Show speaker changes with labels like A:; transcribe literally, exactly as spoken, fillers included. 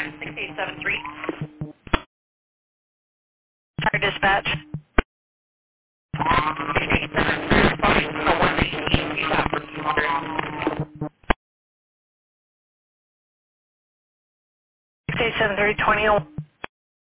A: six eight seven three.
B: Our dispatch.
A: six eight seven three, responding to the one eighteen, you got for two hundred.
B: six eight seven three, twenty.